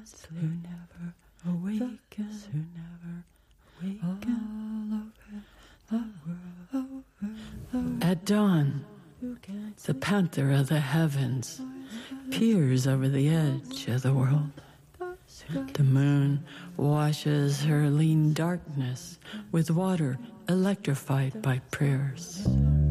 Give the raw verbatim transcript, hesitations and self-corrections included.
who never awakens, who never awakens. At dawn, the panther of the heavens peers over the edge of the world. The moon washes her lean darkness with water electrified by prayers.